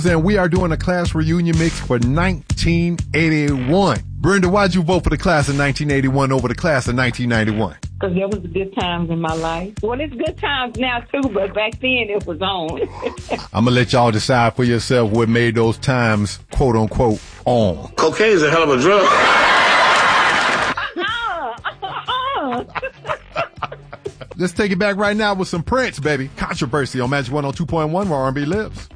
And we are doing a class reunion mix for 1981. Brenda, why'd you vote for the class of 1981 over the class of 1991? Because there was good times in my life. Well, it's good times now, too, but back then it was on. I'm going to let y'all decide for yourself what made those times, quote unquote, on. Cocaine is a hell of a drug. Let's take it back right now with some Prince, baby. Controversy on Magic 102.1 where R&B lives.